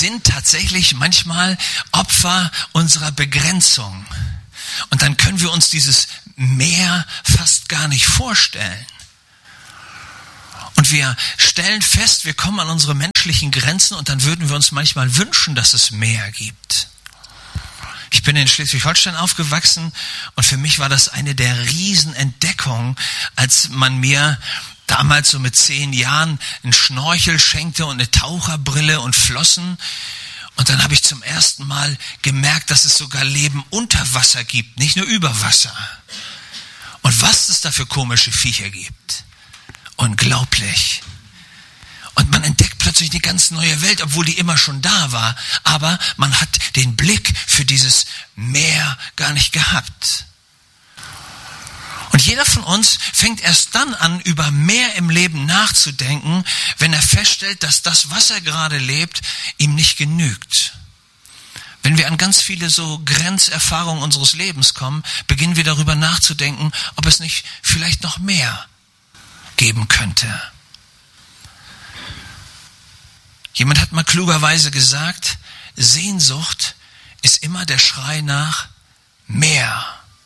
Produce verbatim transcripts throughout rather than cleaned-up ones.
sind tatsächlich manchmal Opfer unserer Begrenzung. Und dann können wir uns dieses Meer fast gar nicht vorstellen. Und wir stellen fest, wir kommen an unsere menschlichen Grenzen und dann würden wir uns manchmal wünschen, dass es Meer gibt. Ich bin in Schleswig-Holstein aufgewachsen und für mich war das eine der Riesenentdeckungen, als man mir damals so mit zehn Jahren einen Schnorchel schenkte und eine Taucherbrille und Flossen. Und dann habe ich zum ersten Mal gemerkt, dass es sogar Leben unter Wasser gibt, nicht nur über Wasser. Und was es da für komische Viecher gibt. Unglaublich. Und man entdeckt plötzlich eine ganz neue Welt, obwohl die immer schon da war. Aber man hat den Blick für dieses Meer gar nicht gehabt. Und jeder von uns fängt erst dann an, über mehr im Leben nachzudenken, wenn er feststellt, dass das, was er gerade lebt, ihm nicht genügt. Wenn wir an ganz viele so Grenzerfahrungen unseres Lebens kommen, beginnen wir darüber nachzudenken, ob es nicht vielleicht noch mehr geben könnte. Jemand hat mal klugerweise gesagt, Sehnsucht ist immer der Schrei nach mehr.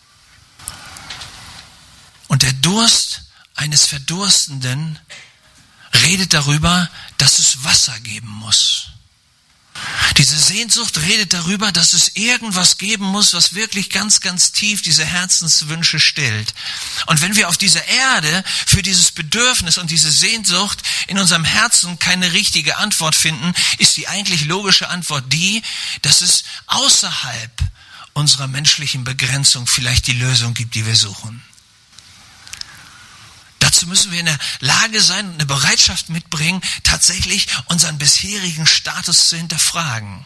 Und der Durst eines Verdurstenden redet darüber, dass es Wasser geben muss. Diese Sehnsucht redet darüber, dass es irgendwas geben muss, was wirklich ganz, ganz tief diese Herzenswünsche stillt. Und wenn wir auf dieser Erde für dieses Bedürfnis und diese Sehnsucht in unserem Herzen keine richtige Antwort finden, ist die eigentlich logische Antwort die, dass es außerhalb unserer menschlichen Begrenzung vielleicht die Lösung gibt, die wir suchen. Dazu müssen wir in der Lage sein und eine Bereitschaft mitbringen, tatsächlich unseren bisherigen Status zu hinterfragen.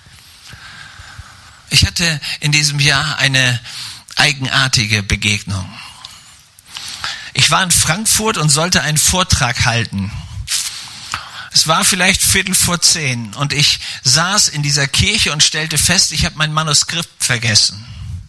Ich hatte in diesem Jahr eine eigenartige Begegnung. Ich war in Frankfurt und sollte einen Vortrag halten. Es war vielleicht Viertel vor zehn und ich saß in dieser Kirche und stellte fest, ich habe mein Manuskript vergessen.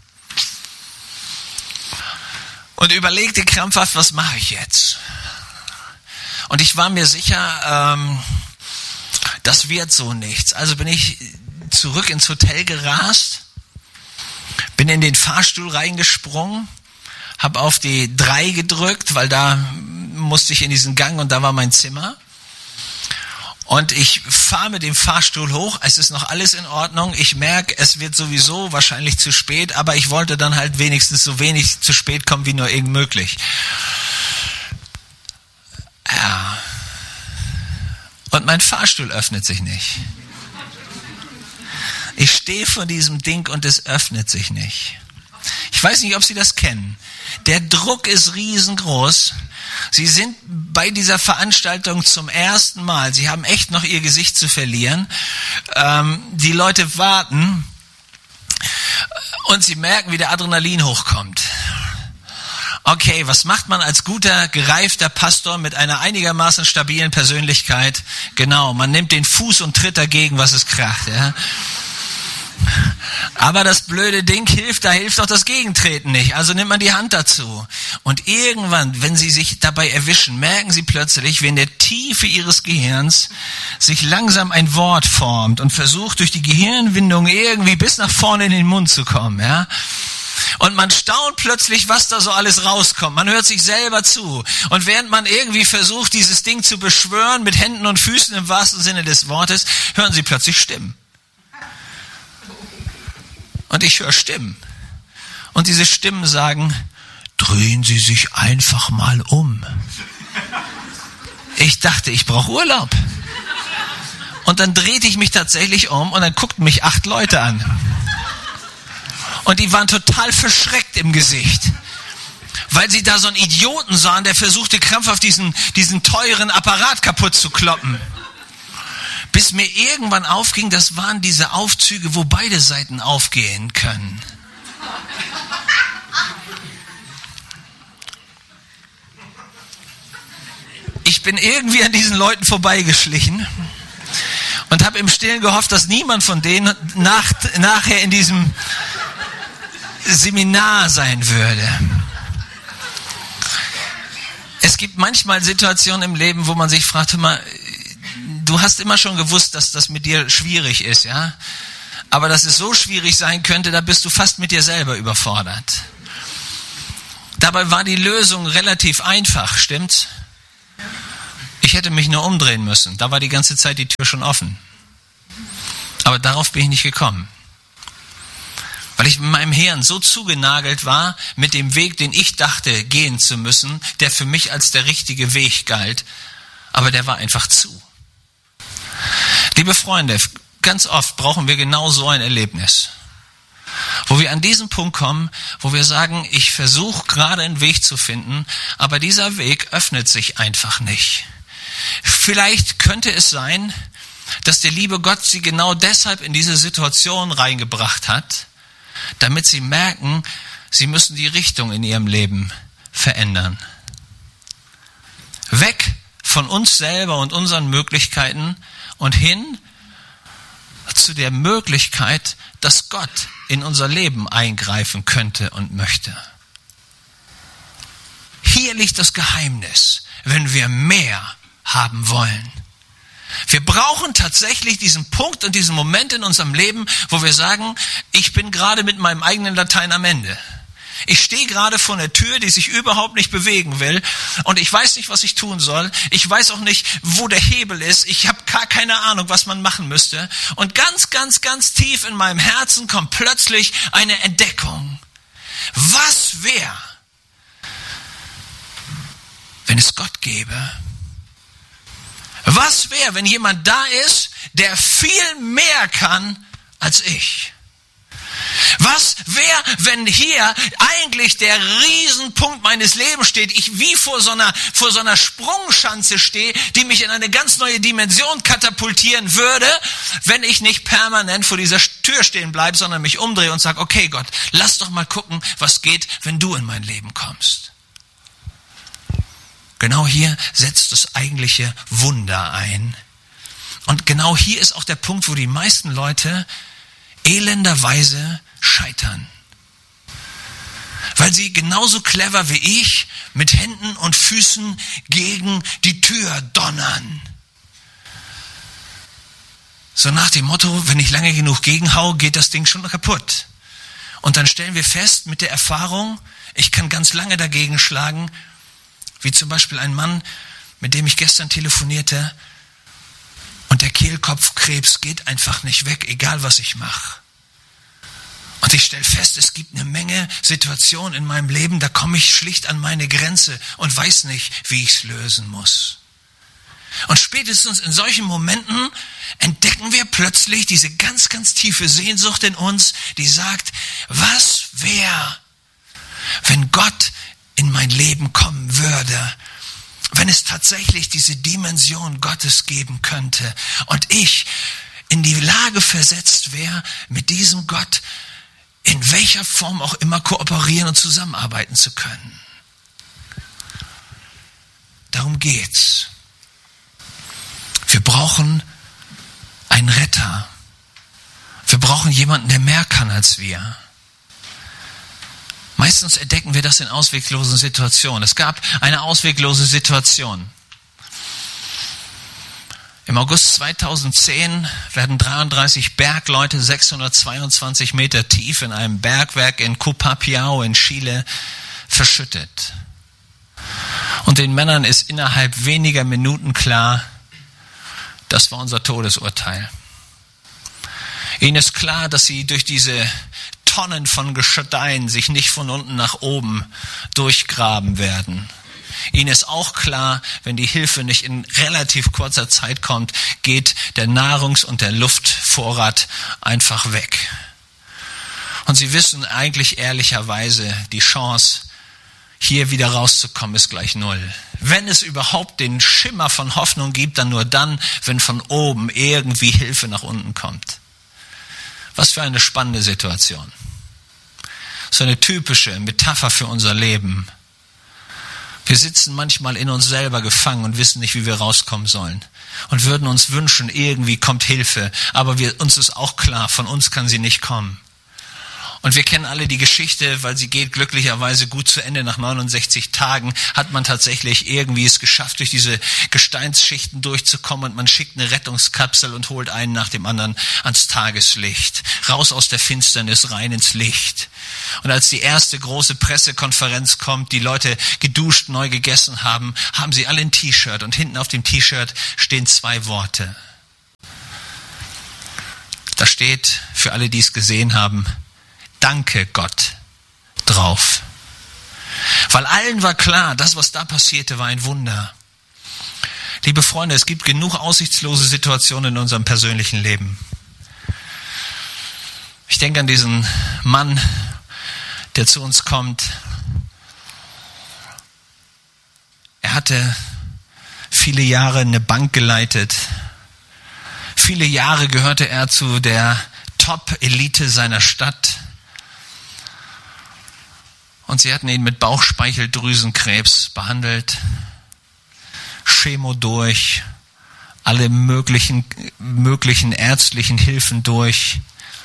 Und überlegte krampfhaft, was mache ich jetzt? Und ich war mir sicher, ähm, das wird so nichts. Also bin ich zurück ins Hotel gerast, bin in den Fahrstuhl reingesprungen, habe auf die drei gedrückt, weil da musste ich in diesen Gang und da war mein Zimmer. Und ich fahre mit dem Fahrstuhl hoch, es ist noch alles in Ordnung, ich merke, es wird sowieso wahrscheinlich zu spät, aber ich wollte dann halt wenigstens so wenig zu spät kommen, wie nur irgend möglich. Ja. Und mein Fahrstuhl öffnet sich nicht. Ich stehe vor diesem Ding und es öffnet sich nicht. Ich weiß nicht, ob Sie das kennen. Der Druck ist riesengroß. Sie sind bei dieser Veranstaltung zum ersten Mal. Sie haben echt noch Ihr Gesicht zu verlieren. Ähm, die Leute warten und Sie merken, wie der Adrenalin hochkommt. Okay, was macht man als guter, gereifter Pastor mit einer einigermaßen stabilen Persönlichkeit? Genau, man nimmt den Fuß und tritt dagegen, was es kracht. Ja? Aber das blöde Ding hilft, da hilft auch das Gegentreten nicht. Also nimmt man die Hand dazu. Und irgendwann, wenn Sie sich dabei erwischen, merken Sie plötzlich, wie in der Tiefe Ihres Gehirns sich langsam ein Wort formt und versucht, durch die Gehirnwindung irgendwie bis nach vorne in den Mund zu kommen. Ja? Und man staunt plötzlich, was da so alles rauskommt. Man hört sich selber zu. Und während man irgendwie versucht, dieses Ding zu beschwören, mit Händen und Füßen im wahrsten Sinne des Wortes, hören Sie plötzlich Stimmen. Und ich höre Stimmen. Und diese Stimmen sagen, drehen Sie sich einfach mal um. Ich dachte, ich brauche Urlaub. Und dann drehte ich mich tatsächlich um und dann guckten mich acht Leute an. Und die waren total verschreckt im Gesicht. Weil sie da so einen Idioten sahen, der versuchte krampfhaft diesen, diesen teuren Apparat kaputt zu kloppen. Bis mir irgendwann aufging, das waren diese Aufzüge, wo beide Seiten aufgehen können. Ich bin irgendwie an diesen Leuten vorbeigeschlichen und habe im Stillen gehofft, dass niemand von denen nach, nachher in diesem Seminar sein würde. Es gibt manchmal Situationen im Leben, wo man sich fragt, mal, du hast immer schon gewusst, dass das mit dir schwierig ist, ja? Aber dass es so schwierig sein könnte, da bist du fast mit dir selber überfordert. Dabei war die Lösung relativ einfach, stimmt's? Ich hätte mich nur umdrehen müssen. Da war die ganze Zeit die Tür schon offen. Aber darauf bin ich nicht gekommen. Weil ich in meinem Hirn so zugenagelt war mit dem Weg, den ich dachte, gehen zu müssen, der für mich als der richtige Weg galt. Aber der war einfach zu. Liebe Freunde, ganz oft brauchen wir genau so ein Erlebnis. Wo wir an diesen Punkt kommen, wo wir sagen, ich versuche gerade einen Weg zu finden, aber dieser Weg öffnet sich einfach nicht. Vielleicht könnte es sein, dass der liebe Gott sie genau deshalb in diese Situation reingebracht hat, damit sie merken, sie müssen die Richtung in ihrem Leben verändern. Weg von uns selber und unseren Möglichkeiten und hin zu der Möglichkeit, dass Gott in unser Leben eingreifen könnte und möchte. Hier liegt das Geheimnis, wenn wir mehr haben wollen. Wir brauchen tatsächlich diesen Punkt und diesen Moment in unserem Leben, wo wir sagen, ich bin gerade mit meinem eigenen Latein am Ende. Ich stehe gerade vor einer Tür, die sich überhaupt nicht bewegen will und ich weiß nicht, was ich tun soll. Ich weiß auch nicht, wo der Hebel ist. Ich habe gar keine Ahnung, was man machen müsste. Und ganz, ganz, ganz tief in meinem Herzen kommt plötzlich eine Entdeckung. Was wäre, wenn es Gott gäbe? Was wäre, wenn jemand da ist, der viel mehr kann als ich? Was wäre, wenn hier eigentlich der Riesenpunkt meines Lebens steht, ich wie vor so einer, vor so einer Sprungschanze stehe, die mich in eine ganz neue Dimension katapultieren würde, wenn ich nicht permanent vor dieser Tür stehen bleibe, sondern mich umdrehe und sage, okay Gott, lass doch mal gucken, was geht, wenn du in mein Leben kommst. Genau hier setzt das eigentliche Wunder ein. Und genau hier ist auch der Punkt, wo die meisten Leute elenderweise scheitern. Weil sie genauso clever wie ich mit Händen und Füßen gegen die Tür donnern. So nach dem Motto, wenn ich lange genug gegenhau, geht das Ding schon kaputt. Und dann stellen wir fest mit der Erfahrung, ich kann ganz lange dagegen schlagen, wie zum Beispiel ein Mann, mit dem ich gestern telefonierte, und der Kehlkopfkrebs geht einfach nicht weg, egal was ich mache. Und ich stelle fest, es gibt eine Menge Situationen in meinem Leben, da komme ich schlicht an meine Grenze und weiß nicht, wie ich es lösen muss. Und spätestens in solchen Momenten entdecken wir plötzlich diese ganz, ganz tiefe Sehnsucht in uns, die sagt, was wäre, wenn Gott in mein Leben kommen würde, wenn es tatsächlich diese Dimension Gottes geben könnte und ich in die Lage versetzt wäre, mit diesem Gott in welcher Form auch immer kooperieren und zusammenarbeiten zu können. Darum geht's. Wir brauchen einen Retter. Wir brauchen jemanden, der mehr kann als wir. Meistens entdecken wir das in ausweglosen Situationen. Es gab eine ausweglose Situation. Im August zweitausendzehn werden dreiunddreißig Bergleute sechshundertzweiundzwanzig Meter tief in einem Bergwerk in Copiapó in Chile verschüttet. Und den Männern ist innerhalb weniger Minuten klar, das war unser Todesurteil. Ihnen ist klar, dass sie durch diese Tonnen von Gestein sich nicht von unten nach oben durchgraben werden. Ihnen ist auch klar, wenn die Hilfe nicht in relativ kurzer Zeit kommt, geht der Nahrungs- und der Luftvorrat einfach weg. Und sie wissen eigentlich ehrlicherweise, die Chance, hier wieder rauszukommen, ist gleich null. Wenn es überhaupt den Schimmer von Hoffnung gibt, dann nur dann, wenn von oben irgendwie Hilfe nach unten kommt. Was für eine spannende Situation. So eine typische Metapher für unser Leben. Wir sitzen manchmal in uns selber gefangen und wissen nicht, wie wir rauskommen sollen. Und würden uns wünschen, irgendwie kommt Hilfe. Aber wir, uns ist auch klar, von uns kann sie nicht kommen. Und wir kennen alle die Geschichte, weil sie geht glücklicherweise gut zu Ende. Nach neunundsechzig Tagen hat man tatsächlich irgendwie es geschafft, durch diese Gesteinsschichten durchzukommen, und man schickt eine Rettungskapsel und holt einen nach dem anderen ans Tageslicht. Raus aus der Finsternis, rein ins Licht. Und als die erste große Pressekonferenz kommt, die Leute geduscht, neu gegessen haben, haben sie alle ein T-Shirt, und hinten auf dem T-Shirt stehen zwei Worte. Da steht, für alle, die es gesehen haben, Danke Gott drauf. Weil allen war klar, das, was da passierte, war ein Wunder. Liebe Freunde, es gibt genug aussichtslose Situationen in unserem persönlichen Leben. Ich denke an diesen Mann, der zu uns kommt. Er hatte viele Jahre eine Bank geleitet. Viele Jahre gehörte er zu der Top-Elite seiner Stadt. Und sie hatten ihn mit Bauchspeicheldrüsenkrebs behandelt. Chemo durch, alle möglichen, möglichen ärztlichen Hilfen durch.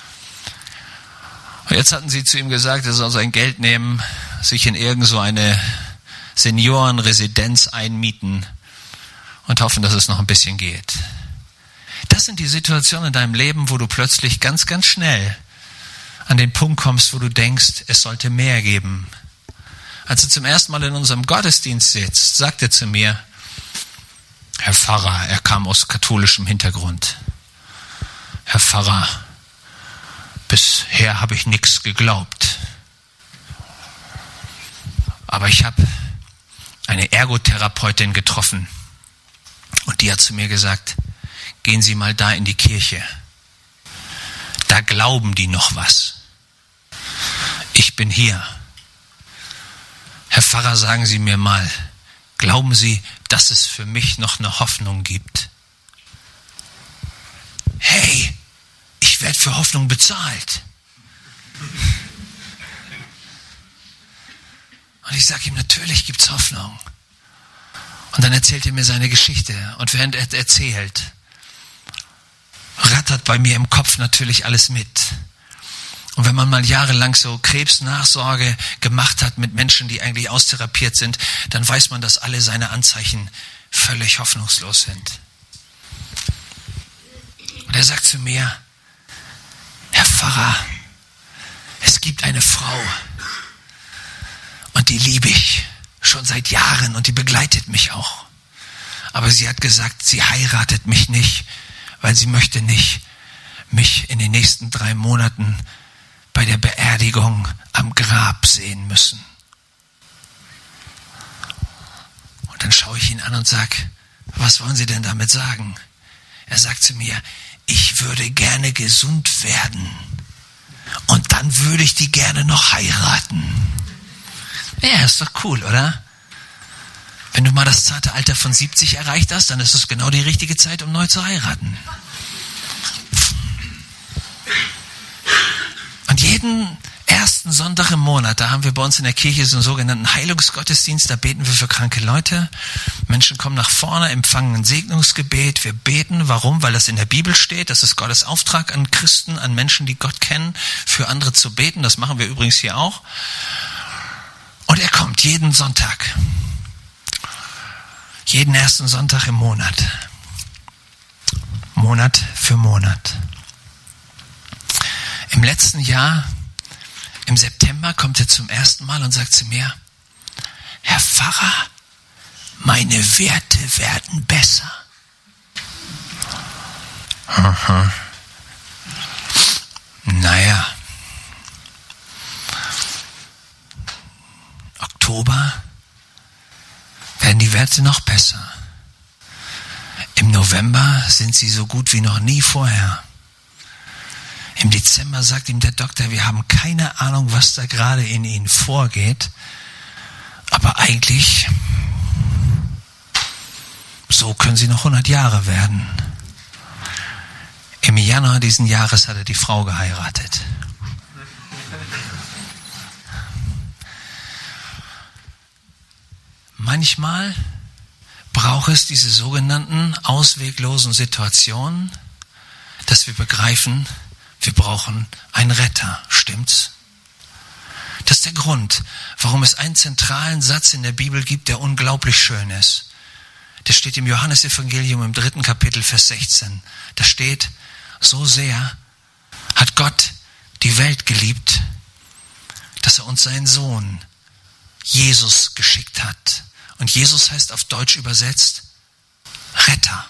Und jetzt hatten sie zu ihm gesagt, er soll sein Geld nehmen, sich in irgend so eine Seniorenresidenz einmieten und hoffen, dass es noch ein bisschen geht. Das sind die Situationen in deinem Leben, wo du plötzlich ganz, ganz schnell an den Punkt kommst, wo du denkst, es sollte mehr geben. Als er zum ersten Mal in unserem Gottesdienst sitzt, sagt er zu mir, Herr Pfarrer, er kam aus katholischem Hintergrund. Herr Pfarrer, bisher habe ich nichts geglaubt. Aber ich habe eine Ergotherapeutin getroffen und die hat zu mir gesagt, gehen Sie mal da in die Kirche. Da glauben die noch was. Ich bin hier. Herr Pfarrer, sagen Sie mir mal, glauben Sie, dass es für mich noch eine Hoffnung gibt? Hey, ich werde für Hoffnung bezahlt. Und ich sage ihm, natürlich gibt es Hoffnung. Und dann erzählt er mir seine Geschichte. Und während er erzählt, rattert bei mir im Kopf natürlich alles mit. Und wenn man mal jahrelang so Krebsnachsorge gemacht hat mit Menschen, die eigentlich austherapiert sind, dann weiß man, dass alle seine Anzeichen völlig hoffnungslos sind. Und er sagt zu mir, Herr Pfarrer, es gibt eine Frau und die liebe ich schon seit Jahren und die begleitet mich auch. Aber sie hat gesagt, sie heiratet mich nicht, weil sie möchte nicht mich in den nächsten drei Monaten bei der Beerdigung am Grab sehen müssen. Und dann schaue ich ihn an und sage, was wollen Sie denn damit sagen? Er sagt zu mir, ich würde gerne gesund werden und dann würde ich die gerne noch heiraten. Ja, ist doch cool, oder? Wenn du mal das zarte Alter von siebzig erreicht hast, dann ist es genau die richtige Zeit, um neu zu heiraten. Und jeden ersten Sonntag im Monat, da haben wir bei uns in der Kirche so einen sogenannten Heilungsgottesdienst, da beten wir für kranke Leute. Menschen kommen nach vorne, empfangen ein Segnungsgebet. Wir beten, warum? Weil das in der Bibel steht. Das ist Gottes Auftrag an Christen, an Menschen, die Gott kennen, für andere zu beten. Das machen wir übrigens hier auch. Und er kommt jeden Sonntag. Jeden ersten Sonntag im Monat. Monat für Monat. Im letzten Jahr, im September, kommt er zum ersten Mal und sagt zu mir, Herr Pfarrer, meine Werte werden besser. Aha. Naja. Oktober werden die Werte noch besser. Im November sind sie so gut wie noch nie vorher. Im Dezember sagt ihm der Doktor, wir haben keine Ahnung, was da gerade in Ihnen vorgeht. Aber eigentlich, so können Sie noch hundert Jahre werden. Im Januar diesen Jahres hat er die Frau geheiratet. Manchmal braucht es diese sogenannten ausweglosen Situationen, dass wir begreifen, wir brauchen einen Retter. Stimmt's? Das ist der Grund, warum es einen zentralen Satz in der Bibel gibt, der unglaublich schön ist. Der steht im Johannesevangelium im dritten Kapitel, Vers sechzehn. Da steht, so sehr hat Gott die Welt geliebt, dass er uns seinen Sohn Jesus geschickt hat. Und Jesus heißt auf Deutsch übersetzt Retter.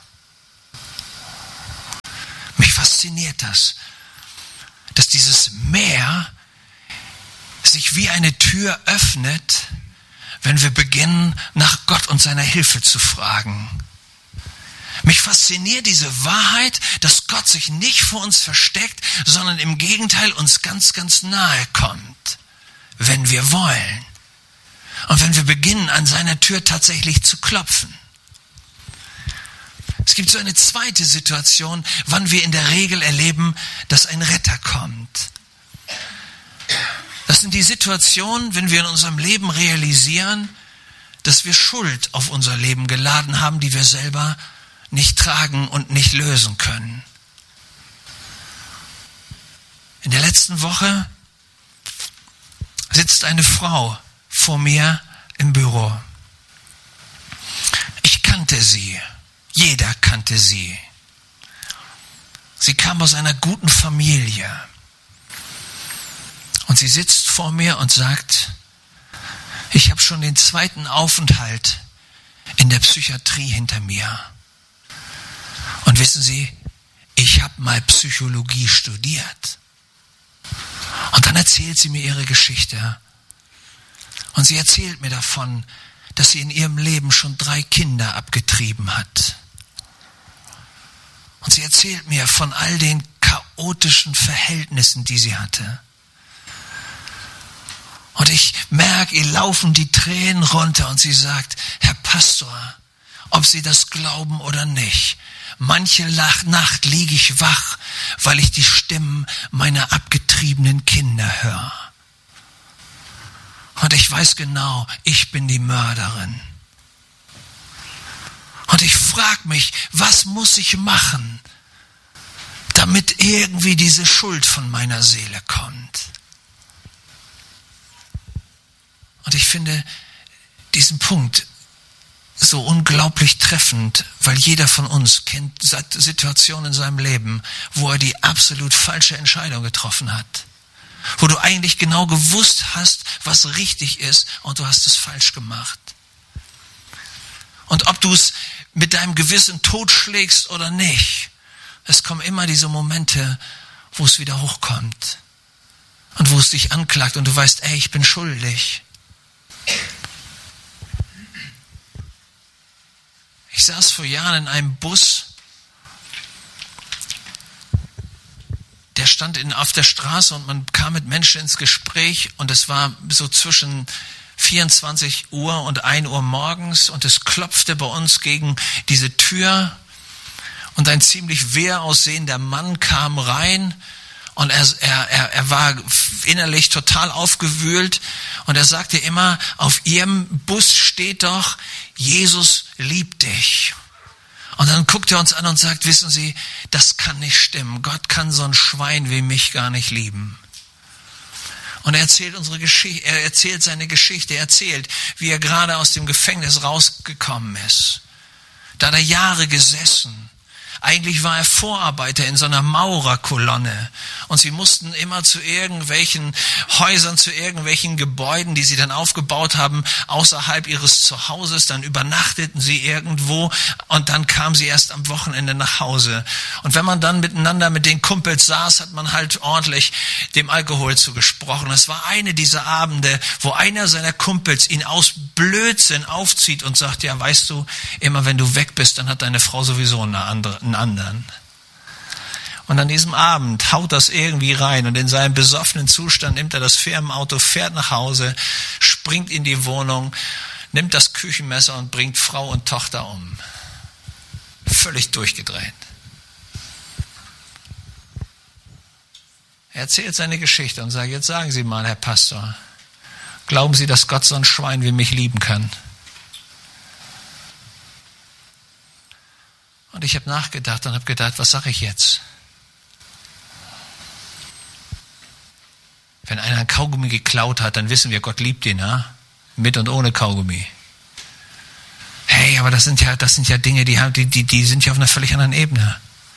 Mich fasziniert das, dass dieses Meer sich wie eine Tür öffnet, wenn wir beginnen, nach Gott und seiner Hilfe zu fragen. Mich fasziniert diese Wahrheit, dass Gott sich nicht vor uns versteckt, sondern im Gegenteil uns ganz, ganz nahe kommt, wenn wir wollen. Und wenn wir beginnen, an seiner Tür tatsächlich zu klopfen. Es gibt so eine zweite Situation, wann wir in der Regel erleben, dass ein Retter kommt. Das sind die Situationen, wenn wir in unserem Leben realisieren, dass wir Schuld auf unser Leben geladen haben, die wir selber nicht tragen und nicht lösen können. In der letzten Woche sitzt eine Frau vor mir im Büro. Ich kannte sie. Jeder kannte sie. Sie kam aus einer guten Familie. Und sie sitzt vor mir und sagt, ich habe schon den zweiten Aufenthalt in der Psychiatrie hinter mir. Und wissen Sie, ich habe mal Psychologie studiert. Und dann erzählt sie mir ihre Geschichte. Und sie erzählt mir davon, dass sie in ihrem Leben schon drei Kinder abgetrieben hat. Und sie erzählt mir von all den chaotischen Verhältnissen, die sie hatte. Und ich merke, ihr laufen die Tränen runter und sie sagt, Herr Pastor, ob Sie das glauben oder nicht, manche Nacht liege ich wach, weil ich die Stimmen meiner abgetriebenen Kinder höre. Und ich weiß genau, ich bin die Mörderin. Und ich frage mich, was muss ich machen, damit irgendwie diese Schuld von meiner Seele kommt? Und ich finde diesen Punkt so unglaublich treffend, weil jeder von uns kennt Situationen in seinem Leben, wo er die absolut falsche Entscheidung getroffen hat. Wo du eigentlich genau gewusst hast, was richtig ist und du hast es falsch gemacht. Und ob du es mit deinem Gewissen totschlägst oder nicht, es kommen immer diese Momente, wo es wieder hochkommt. Und wo es dich anklagt und du weißt, ey, ich bin schuldig. Ich saß vor Jahren in einem Bus, der stand in, auf der Straße und man kam mit Menschen ins Gespräch und es war so zwischen vierundzwanzig Uhr und ein Uhr morgens und es klopfte bei uns gegen diese Tür und ein ziemlich wehr aussehender Mann kam rein und er, er, er war innerlich total aufgewühlt und er sagte immer, auf Ihrem Bus steht doch, Jesus liebt dich. Und dann guckt er uns an und sagt, wissen Sie, das kann nicht stimmen. Gott kann so ein Schwein wie mich gar nicht lieben. Und er erzählt unsere Geschichte, er erzählt seine Geschichte, er erzählt, wie er gerade aus dem Gefängnis rausgekommen ist. Da hat er Jahre gesessen. Eigentlich war er Vorarbeiter in so einer Maurerkolonne und sie mussten immer zu irgendwelchen Häusern, zu irgendwelchen Gebäuden, die sie dann aufgebaut haben, außerhalb ihres Zuhauses, dann übernachteten sie irgendwo und dann kamen sie erst am Wochenende nach Hause. Und wenn man dann miteinander mit den Kumpels saß, hat man halt ordentlich dem Alkohol zugesprochen. Es war eine dieser Abende, wo einer seiner Kumpels ihn aus Blödsinn aufzieht und sagt, ja, weißt du, immer wenn du weg bist, dann hat deine Frau sowieso eine andere anderen. Und an diesem Abend haut das irgendwie rein und in seinem besoffenen Zustand nimmt er das Firmenauto, fährt nach Hause, springt in die Wohnung, nimmt das Küchenmesser und bringt Frau und Tochter um. Völlig durchgedreht. Er erzählt seine Geschichte und sagt, jetzt sagen Sie mal, Herr Pastor, glauben Sie, dass Gott so ein Schwein wie mich lieben kann? Und ich habe nachgedacht und habe gedacht, was sage ich jetzt? Wenn einer ein Kaugummi geklaut hat, dann wissen wir, Gott liebt ihn, ja? Mit und ohne Kaugummi. Hey, aber das sind ja, das sind ja Dinge, die, haben, die, die, die sind ja auf einer völlig anderen Ebene.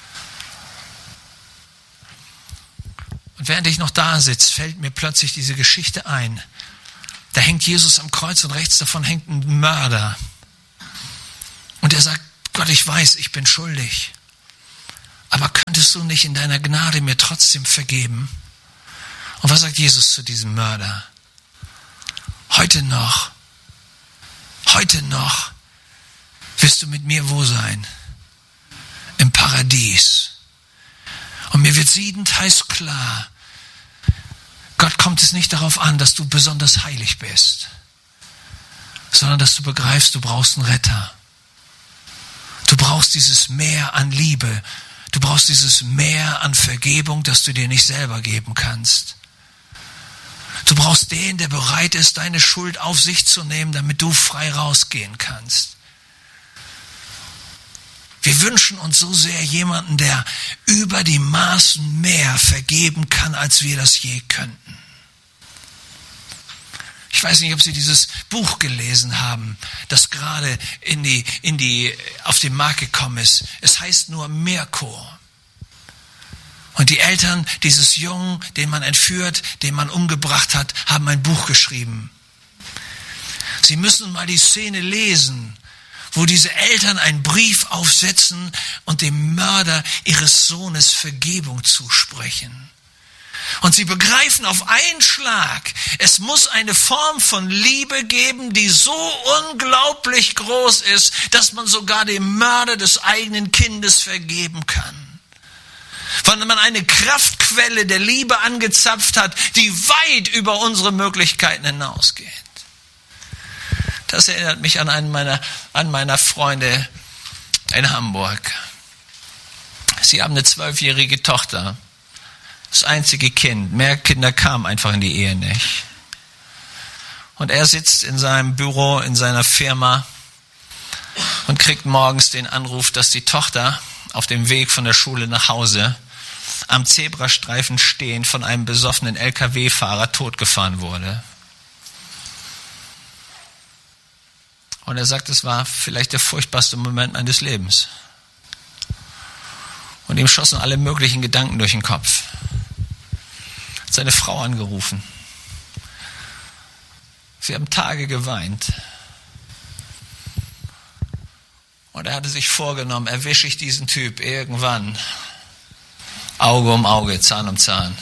Und während ich noch da sitze, fällt mir plötzlich diese Geschichte ein. Da hängt Jesus am Kreuz und rechts davon hängt ein Mörder. Und er sagt, Gott, ich weiß, ich bin schuldig. Aber könntest du nicht in deiner Gnade mir trotzdem vergeben? Und was sagt Jesus zu diesem Mörder? Heute noch, heute noch wirst du mit mir wo sein? Im Paradies. Und mir wird siedend heiß klar, Gott kommt es nicht darauf an, dass du besonders heilig bist, sondern dass du begreifst, du brauchst einen Retter. Du brauchst dieses Meer an Liebe. Du brauchst dieses Meer an Vergebung, das du dir nicht selber geben kannst. Du brauchst den, der bereit ist, deine Schuld auf sich zu nehmen, damit du frei rausgehen kannst. Wir wünschen uns so sehr jemanden, der über die Maßen mehr vergeben kann, als wir das je könnten. Ich weiß nicht, ob Sie dieses Buch gelesen haben, das gerade in die, in die, auf den Markt gekommen ist. Es heißt nur Mirko. Und die Eltern dieses Jungen, den man entführt, den man umgebracht hat, haben ein Buch geschrieben. Sie müssen mal die Szene lesen, wo diese Eltern einen Brief aufsetzen und dem Mörder ihres Sohnes Vergebung zusprechen. Und sie begreifen auf einen Schlag, es muss eine Form von Liebe geben, die so unglaublich groß ist, dass man sogar dem Mörder des eigenen Kindes vergeben kann. Weil man eine Kraftquelle der Liebe angezapft hat, die weit über unsere Möglichkeiten hinausgeht. Das erinnert mich an einen meiner, an meiner Freunde in Hamburg. Sie haben eine zwölfjährige Tochter. Das einzige Kind. Mehr Kinder kamen einfach in die Ehe nicht. Und er sitzt in seinem Büro, in seiner Firma und kriegt morgens den Anruf, dass die Tochter auf dem Weg von der Schule nach Hause am Zebrastreifen stehend von einem besoffenen L K W-Fahrer totgefahren wurde. Und er sagt, es war vielleicht der furchtbarste Moment meines Lebens. Und ihm schossen alle möglichen Gedanken durch den Kopf. Hat seine Frau angerufen. Sie haben Tage geweint. Und er hatte sich vorgenommen, erwische ich diesen Typ irgendwann. Auge um Auge, Zahn um Zahn.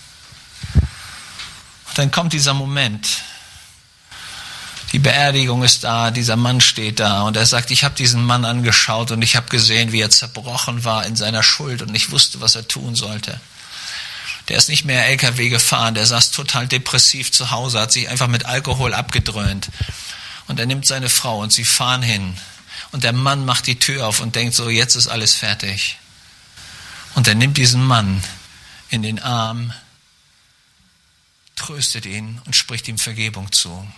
Und dann kommt dieser Moment. Die Beerdigung ist da, dieser Mann steht da und er sagt, ich habe diesen Mann angeschaut und ich habe gesehen, wie er zerbrochen war in seiner Schuld und nicht wusste, was er tun sollte. Der ist nicht mehr L K W gefahren, der saß total depressiv zu Hause, hat sich einfach mit Alkohol abgedröhnt. Und er nimmt seine Frau und sie fahren hin. Und der Mann macht die Tür auf und denkt so, jetzt ist alles fertig. Und er nimmt diesen Mann in den Arm, tröstet ihn und spricht ihm Vergebung zu.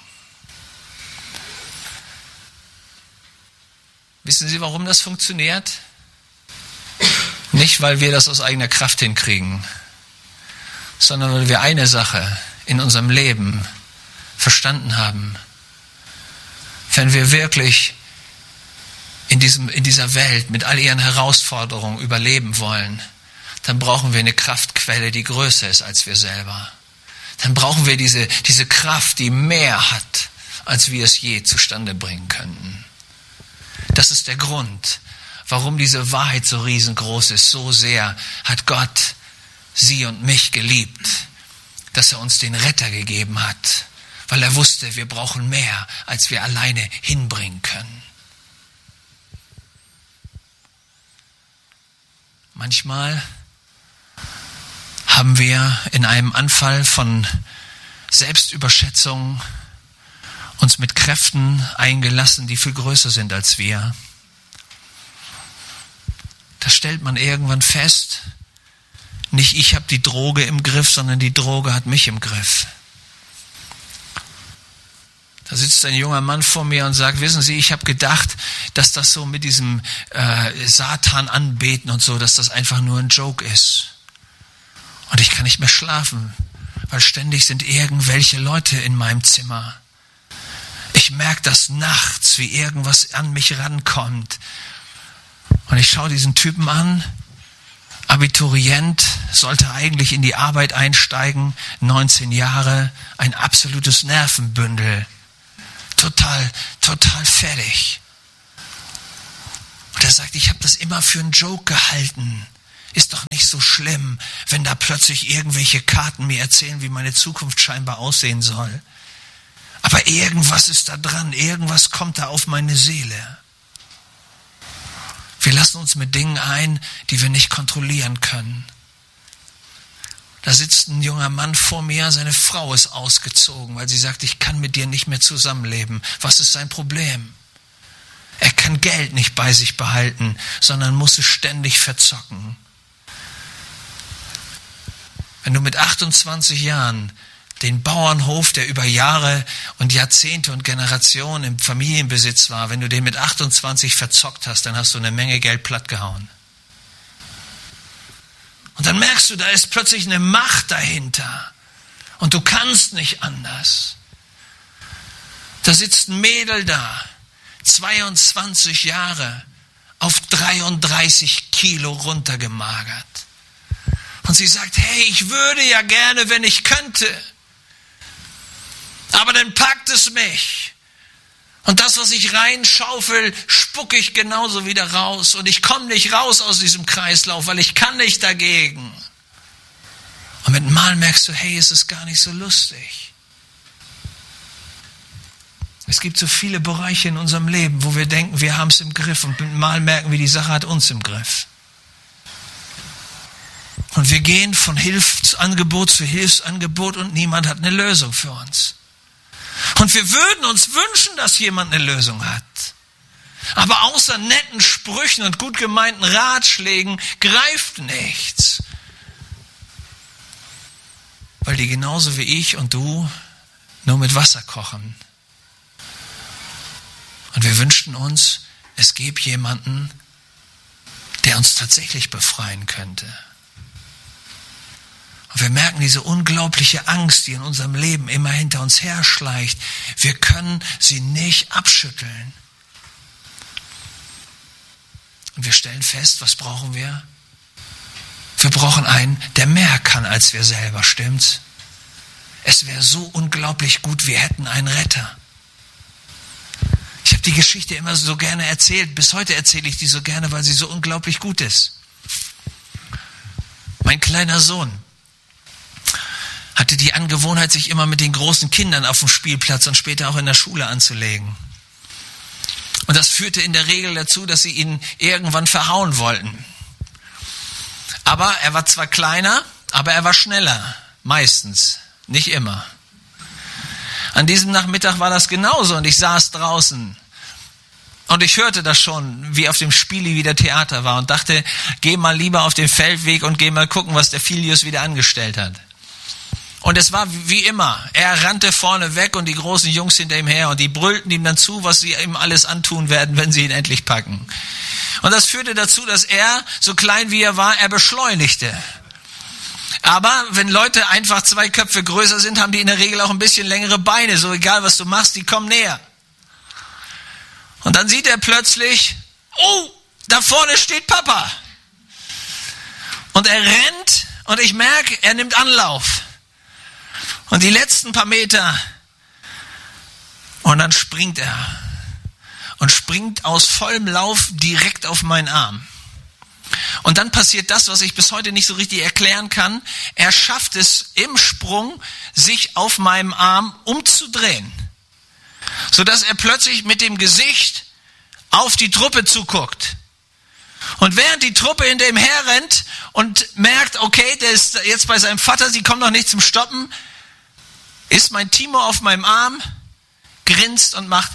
Wissen Sie, warum das funktioniert? Nicht, weil wir das aus eigener Kraft hinkriegen, sondern weil wir eine Sache in unserem Leben verstanden haben. Wenn wir wirklich in diesem, in dieser Welt mit all ihren Herausforderungen überleben wollen, dann brauchen wir eine Kraftquelle, die größer ist als wir selber. Dann brauchen wir diese, diese Kraft, die mehr hat, als wir es je zustande bringen könnten. Das ist der Grund, warum diese Wahrheit so riesengroß ist. So sehr hat Gott sie und mich geliebt, dass er uns den Retter gegeben hat, weil er wusste, wir brauchen mehr, als wir alleine hinbringen können. Manchmal haben wir in einem Anfall von Selbstüberschätzung uns mit Kräften eingelassen, die viel größer sind als wir. Da stellt man irgendwann fest, nicht ich habe die Droge im Griff, sondern die Droge hat mich im Griff. Da sitzt ein junger Mann vor mir und sagt, wissen Sie, ich habe gedacht, dass das so mit diesem äh, Satan anbeten und so, dass das einfach nur ein Joke ist. Und ich kann nicht mehr schlafen, weil ständig sind irgendwelche Leute in meinem Zimmer. Ich merke das nachts, wie irgendwas an mich rankommt. Und ich schaue diesen Typen an, Abiturient, sollte eigentlich in die Arbeit einsteigen, neunzehn Jahre, ein absolutes Nervenbündel. Total, total fertig. Und er sagt, ich habe das immer für einen Joke gehalten. Ist doch nicht so schlimm, wenn da plötzlich irgendwelche Karten mir erzählen, wie meine Zukunft scheinbar aussehen soll. Aber irgendwas ist da dran, irgendwas kommt da auf meine Seele. Wir lassen uns mit Dingen ein, die wir nicht kontrollieren können. Da sitzt ein junger Mann vor mir, seine Frau ist ausgezogen, weil sie sagt, ich kann mit dir nicht mehr zusammenleben. Was ist sein Problem? Er kann Geld nicht bei sich behalten, sondern muss es ständig verzocken. Wenn du mit achtundzwanzig Jahren den Bauernhof, der über Jahre und Jahrzehnte und Generationen im Familienbesitz war, wenn du den mit achtundzwanzig verzockt hast, dann hast du eine Menge Geld plattgehauen. Und dann merkst du, da ist plötzlich eine Macht dahinter. Und du kannst nicht anders. Da sitzt ein Mädel da, zweiundzwanzig Jahre, auf dreiunddreißig Kilo runtergemagert. Und sie sagt, hey, ich würde ja gerne, wenn ich könnte. Aber dann packt es mich. Und das, was ich reinschaufel, spucke ich genauso wieder raus. Und ich komme nicht raus aus diesem Kreislauf, weil ich kann nicht dagegen. Und mit Mal merkst du, hey, es ist gar nicht so lustig. Es gibt so viele Bereiche in unserem Leben, wo wir denken, wir haben es im Griff. Und mit Mal merken wir, die Sache hat uns im Griff. Und wir gehen von Hilfsangebot zu Hilfsangebot und niemand hat eine Lösung für uns. Und wir würden uns wünschen, dass jemand eine Lösung hat. Aber außer netten Sprüchen und gut gemeinten Ratschlägen greift nichts. Weil die genauso wie ich und du nur mit Wasser kochen. Und wir wünschten uns, es gäbe jemanden, der uns tatsächlich befreien könnte. Und wir merken diese unglaubliche Angst, die in unserem Leben immer hinter uns herschleicht. Wir können sie nicht abschütteln. Und wir stellen fest, was brauchen wir? Wir brauchen einen, der mehr kann als wir selber, stimmt's? Es wäre so unglaublich gut, wir hätten einen Retter. Ich habe die Geschichte immer so gerne erzählt. Bis heute erzähle ich die so gerne, weil sie so unglaublich gut ist. Mein kleiner Sohn hatte die Angewohnheit, sich immer mit den großen Kindern auf dem Spielplatz und später auch in der Schule anzulegen. Und das führte in der Regel dazu, dass sie ihn irgendwann verhauen wollten. Aber er war zwar kleiner, aber er war schneller. Meistens. Nicht immer. An diesem Nachmittag war das genauso und ich saß draußen. Und ich hörte das schon, wie auf dem Spieli wieder Theater war und dachte, geh mal lieber auf den Feldweg und geh mal gucken, was der Filius wieder angestellt hat. Und es war wie immer. Er rannte vorne weg und die großen Jungs hinter ihm her und die brüllten ihm dann zu, was sie ihm alles antun werden, wenn sie ihn endlich packen. Und das führte dazu, dass er, so klein wie er war, er beschleunigte. Aber wenn Leute einfach zwei Köpfe größer sind, haben die in der Regel auch ein bisschen längere Beine. So egal, was du machst, die kommen näher. Und dann sieht er plötzlich, oh, da vorne steht Papa. Und er rennt und ich merke, er nimmt Anlauf. Und die letzten paar Meter und dann springt er und springt aus vollem Lauf direkt auf meinen Arm. Und dann passiert das, was ich bis heute nicht so richtig erklären kann. Er schafft es im Sprung, sich auf meinem Arm umzudrehen, sodass er plötzlich mit dem Gesicht auf die Truppe zuguckt. Und während die Truppe hinter ihm herrennt und merkt, okay, der ist jetzt bei seinem Vater, sie kommen noch nicht zum Stoppen, ist mein Timo auf meinem Arm, grinst und macht.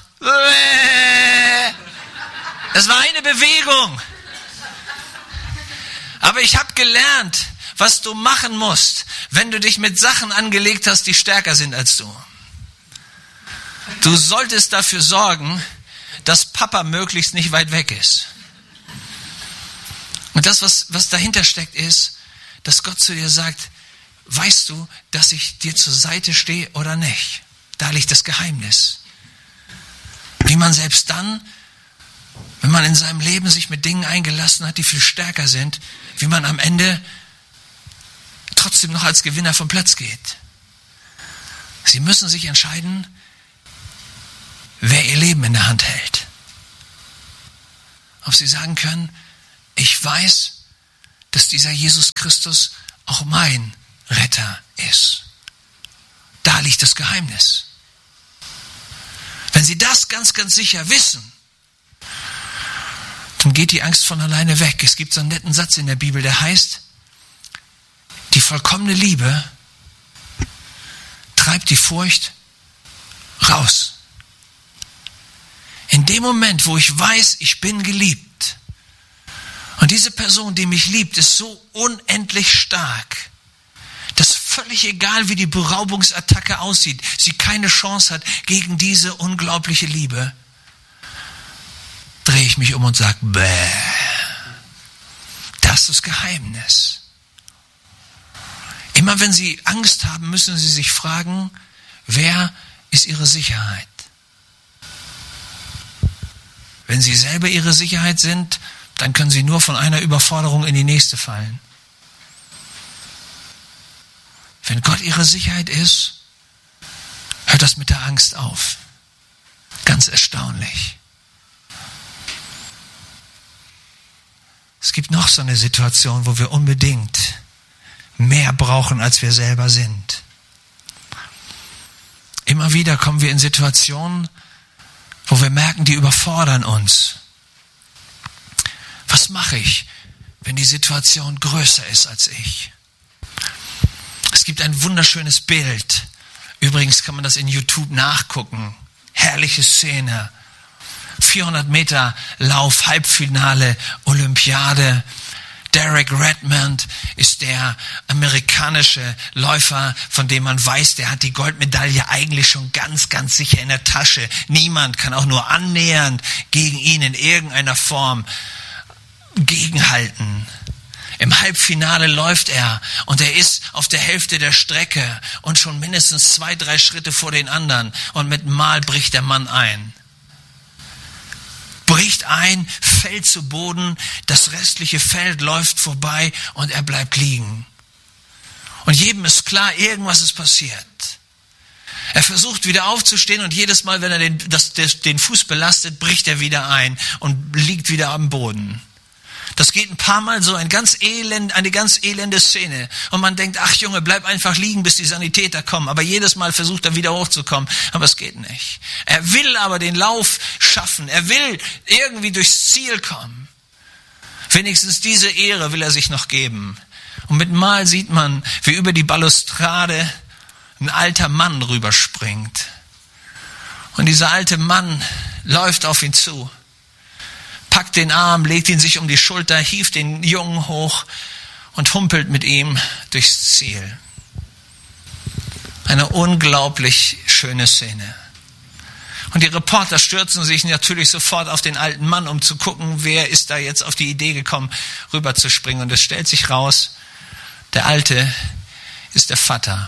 Das war eine Bewegung. Aber ich habe gelernt, was du machen musst, wenn du dich mit Sachen angelegt hast, die stärker sind als du. Du solltest dafür sorgen, dass Papa möglichst nicht weit weg ist. Und das, was, was dahinter steckt, ist, dass Gott zu dir sagt, weißt du, dass ich dir zur Seite stehe oder nicht? Da liegt das Geheimnis. Wie man selbst dann, wenn man in seinem Leben sich mit Dingen eingelassen hat, die viel stärker sind, wie man am Ende trotzdem noch als Gewinner vom Platz geht. Sie müssen sich entscheiden, wer ihr Leben in der Hand hält. Ob sie sagen können, ich weiß, dass dieser Jesus Christus auch mein Retter ist. Da liegt das Geheimnis. Wenn sie das ganz, ganz sicher wissen, dann geht die Angst von alleine weg. Es gibt so einen netten Satz in der Bibel, der heißt, die vollkommene Liebe treibt die Furcht raus. In dem Moment, wo ich weiß, ich bin geliebt und diese Person, die mich liebt, ist so unendlich stark, dass völlig egal, wie die Beraubungsattacke aussieht, sie keine Chance hat gegen diese unglaubliche Liebe, drehe ich mich um und sage, bäh, das ist das Geheimnis. Immer wenn Sie Angst haben, müssen Sie sich fragen, wer ist Ihre Sicherheit? Wenn Sie selber Ihre Sicherheit sind, dann können Sie nur von einer Überforderung in die nächste fallen. Wenn Gott Ihre Sicherheit ist, hört das mit der Angst auf. Ganz erstaunlich. Es gibt noch so eine Situation, wo wir unbedingt mehr brauchen, als wir selber sind. Immer wieder kommen wir in Situationen, wo wir merken, die überfordern uns. Was mache ich, wenn die Situation größer ist als ich? Es gibt ein wunderschönes Bild. Übrigens kann man das in YouTube nachgucken. Herrliche Szene. vierhundert Meter Lauf, Halbfinale, Olympiade. Derek Redmond ist der amerikanische Läufer, von dem man weiß, der hat die Goldmedaille eigentlich schon ganz, ganz sicher in der Tasche. Niemand kann auch nur annähernd gegen ihn in irgendeiner Form gegenhalten. Im Halbfinale läuft er und er ist auf der Hälfte der Strecke und schon mindestens zwei, drei Schritte vor den anderen und mit einem Mal bricht der Mann ein. Bricht ein, fällt zu Boden, das restliche Feld läuft vorbei und er bleibt liegen. Und jedem ist klar, irgendwas ist passiert. Er versucht wieder aufzustehen und jedes Mal, wenn er den, das, den Fuß belastet, bricht er wieder ein und liegt wieder am Boden. Das geht ein paar Mal so, ein ganz elend, eine ganz elende Szene. Und man denkt, ach Junge, bleib einfach liegen, bis die Sanitäter kommen. Aber jedes Mal versucht er wieder hochzukommen. Aber es geht nicht. Er will aber den Lauf schaffen. Er will irgendwie durchs Ziel kommen. Wenigstens diese Ehre will er sich noch geben. Und mit Mal sieht man, wie über die Balustrade ein alter Mann rüberspringt. Und dieser alte Mann läuft auf ihn zu. Packt den Arm, legt ihn sich um die Schulter, hieft den Jungen hoch und humpelt mit ihm durchs Ziel. Eine unglaublich schöne Szene. Und die Reporter stürzen sich natürlich sofort auf den alten Mann, um zu gucken, wer ist da jetzt auf die Idee gekommen, rüberzuspringen. Und es stellt sich raus, der Alte ist der Vater.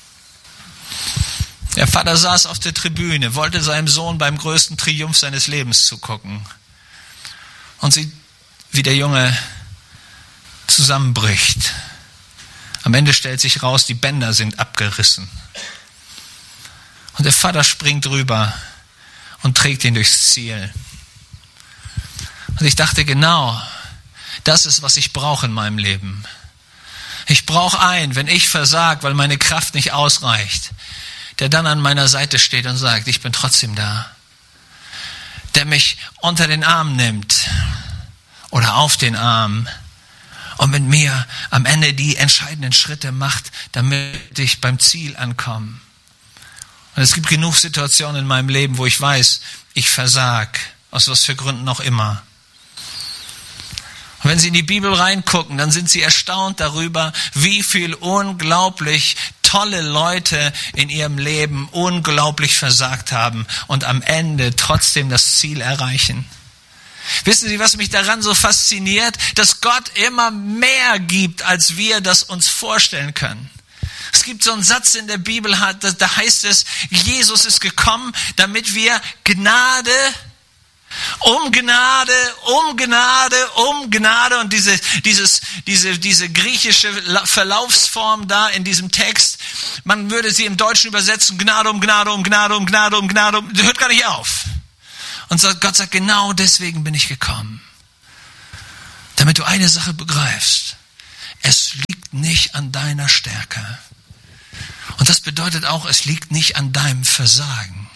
Der Vater saß auf der Tribüne, wollte seinem Sohn beim größten Triumph seines Lebens zugucken. Und sieht, wie der Junge zusammenbricht. Am Ende stellt sich raus, die Bänder sind abgerissen. Und der Vater springt rüber und trägt ihn durchs Ziel. Und ich dachte, genau, das ist, was ich brauche in meinem Leben. Ich brauche einen, wenn ich versage, weil meine Kraft nicht ausreicht, der dann an meiner Seite steht und sagt, ich bin trotzdem da. Der mich unter den Arm nimmt oder auf den Arm und mit mir am Ende die entscheidenden Schritte macht, damit ich beim Ziel ankomme. Und es gibt genug Situationen in meinem Leben, wo ich weiß, ich versag, aus was für Gründen auch immer. Und wenn Sie in die Bibel reingucken, dann sind Sie erstaunt darüber, wie viel unglaublich tolle Leute in ihrem Leben unglaublich versagt haben und am Ende trotzdem das Ziel erreichen. Wissen Sie, was mich daran so fasziniert? Dass Gott immer mehr gibt, als wir das uns vorstellen können. Es gibt so einen Satz in der Bibel, da heißt es, Jesus ist gekommen, damit wir Gnade, um Gnade, um Gnade, um Gnade und diese, dieses, diese, diese griechische Verlaufsform da in diesem Text, man würde sie im Deutschen übersetzen, Gnade um Gnade um Gnade um Gnade um Gnade um, hört gar nicht auf. Und Gott sagt, genau deswegen bin ich gekommen. Damit du eine Sache begreifst. Es liegt nicht an deiner Stärke. Und das bedeutet auch, es liegt nicht an deinem Versagen.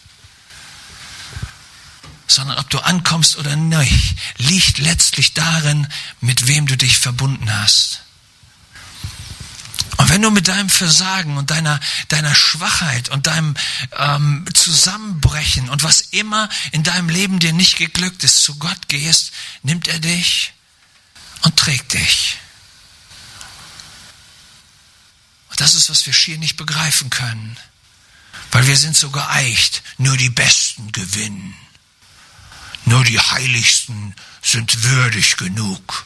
Sondern ob du ankommst oder nicht, liegt letztlich darin, mit wem du dich verbunden hast. Und wenn du mit deinem Versagen und deiner, deiner Schwachheit und deinem ähm, Zusammenbrechen und was immer in deinem Leben dir nicht geglückt ist, zu Gott gehst, nimmt er dich und trägt dich. Und das ist, was wir schier nicht begreifen können. Weil wir sind so geeicht, nur die Besten gewinnen. Nur die Heiligsten sind würdig genug.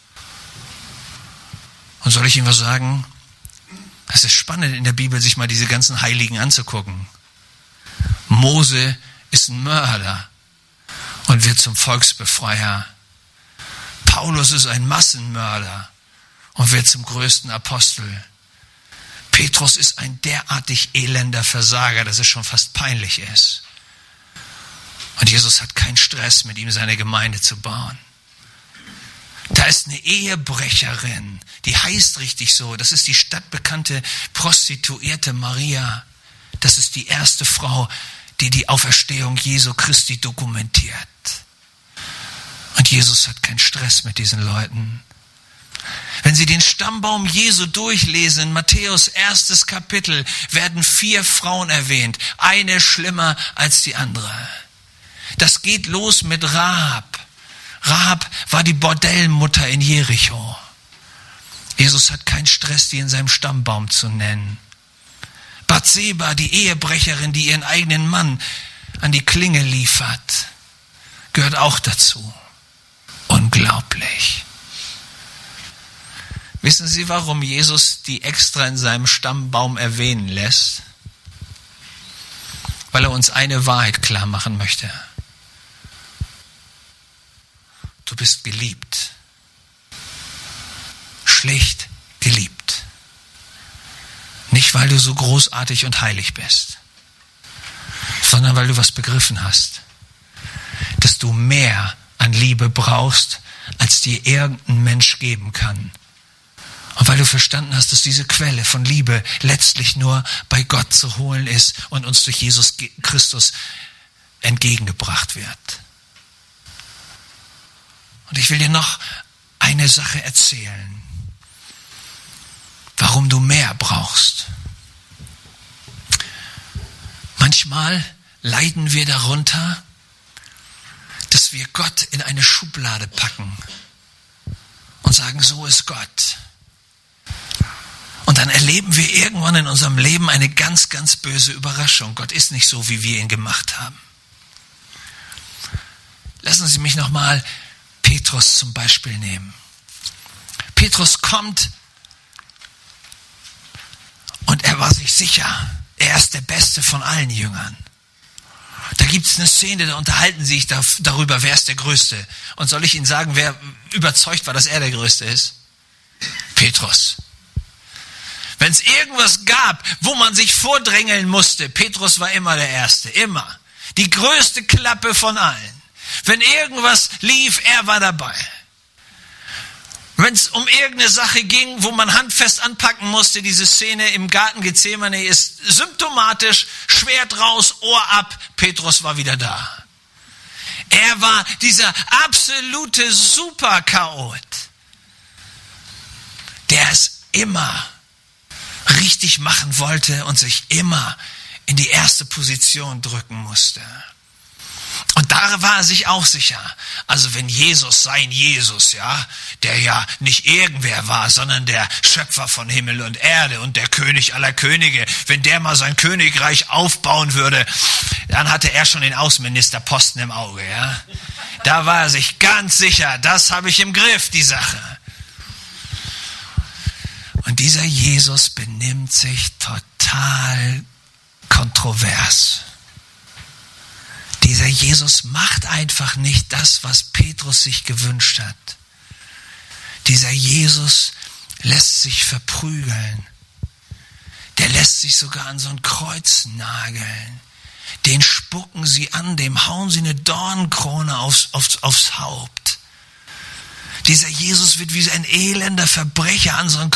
Und soll ich Ihnen was sagen? Es ist spannend in der Bibel, sich mal diese ganzen Heiligen anzugucken. Mose ist ein Mörder und wird zum Volksbefreier. Paulus ist ein Massenmörder und wird zum größten Apostel. Petrus ist ein derartig elender Versager, dass es schon fast peinlich ist. Und Jesus hat keinen Stress, mit ihm seine Gemeinde zu bauen. Da ist eine Ehebrecherin, die heißt richtig so. Das ist die stadtbekannte Prostituierte Maria. Das ist die erste Frau, die die Auferstehung Jesu Christi dokumentiert. Und Jesus hat keinen Stress mit diesen Leuten. Wenn Sie den Stammbaum Jesu durchlesen, in Matthäus erstes Kapitel, werden vier Frauen erwähnt. Eine schlimmer als die andere. Das geht los mit Rahab. Rahab war die Bordellmutter in Jericho. Jesus hat keinen Stress, die in seinem Stammbaum zu nennen. Bathseba, die Ehebrecherin, die ihren eigenen Mann an die Klinge liefert, gehört auch dazu. Unglaublich. Wissen Sie, warum Jesus die extra in seinem Stammbaum erwähnen lässt? Weil er uns eine Wahrheit klar machen möchte. Du bist geliebt. Schlicht geliebt. Nicht, weil du so großartig und heilig bist, sondern weil du was begriffen hast, dass du mehr an Liebe brauchst, als dir irgendein Mensch geben kann. Und weil du verstanden hast, dass diese Quelle von Liebe letztlich nur bei Gott zu holen ist und uns durch Jesus Christus entgegengebracht wird. Und ich will dir noch eine Sache erzählen, warum du mehr brauchst. Manchmal leiden wir darunter, dass wir Gott in eine Schublade packen und sagen, so ist Gott. Und dann erleben wir irgendwann in unserem Leben eine ganz, ganz böse Überraschung. Gott ist nicht so, wie wir ihn gemacht haben. Lassen Sie mich nochmal Petrus zum Beispiel nehmen. Petrus kommt und er war sich sicher, er ist der Beste von allen Jüngern. Da gibt es eine Szene, da unterhalten sie sich darüber, wer ist der Größte. Und soll ich Ihnen sagen, wer überzeugt war, dass er der Größte ist? Petrus. Wenn es irgendwas gab, wo man sich vordrängeln musste, Petrus war immer der Erste, immer. Die größte Klappe von allen. Wenn irgendwas lief, er war dabei. Wenn es um irgendeine Sache ging, wo man handfest anpacken musste, diese Szene im Garten Gethsemane ist symptomatisch, Schwert raus, Ohr ab, Petrus war wieder da. Er war dieser absolute Superchaot, der es immer richtig machen wollte und sich immer in die erste Position drücken musste. Und da war er sich auch sicher. Also wenn Jesus, sein Jesus, ja, der ja nicht irgendwer war, sondern der Schöpfer von Himmel und Erde und der König aller Könige, wenn der mal sein Königreich aufbauen würde, dann hatte er schon den Außenministerposten im Auge, ja. Da war er sich ganz sicher, das habe ich im Griff, die Sache. Und dieser Jesus benimmt sich total kontrovers. Dieser Jesus macht einfach nicht das, was Petrus sich gewünscht hat. Dieser Jesus lässt sich verprügeln. Der lässt sich sogar an so ein Kreuz nageln. Den spucken sie an, dem hauen sie eine Dornenkrone aufs, aufs, aufs Haupt. Dieser Jesus wird wie ein elender Verbrecher an so ein